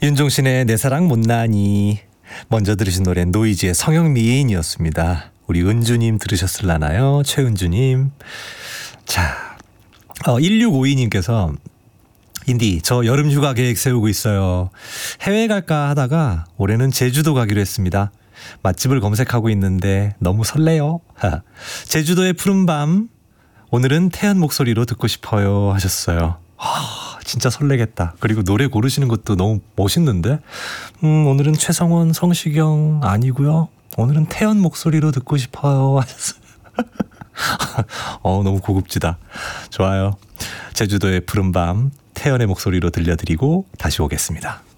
윤종신의 내 사랑 못나니. 먼저 들으신 노래는 노이즈의 성형미인이었습니다. 우리 은주님 들으셨을라나요? 최은주님. 자, 1652님께서 인디, 저 여름 휴가 계획 세우고 있어요. 해외 갈까 하다가 올해는 제주도 가기로 했습니다. 맛집을 검색하고 있는데 너무 설레요. 제주도의 푸른밤, 오늘은 태연 목소리로 듣고 싶어요 하셨어요. 진짜 설레겠다. 그리고 노래 고르시는 것도 너무 멋있는데, 오늘은 최성원, 성시경 아니고요. 오늘은 태연 목소리로 듣고 싶어요 하셨어요. 너무 고급지다. 좋아요. 제주도의 푸른밤, 태연의 목소리로 들려드리고 다시 오겠습니다.